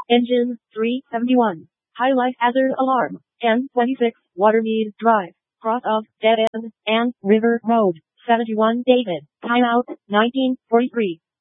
Engine 371. Highlight hazard alarm. N26, Watermead Drive. Cross of Dead End and River Road. 71 David. Timeout 1943.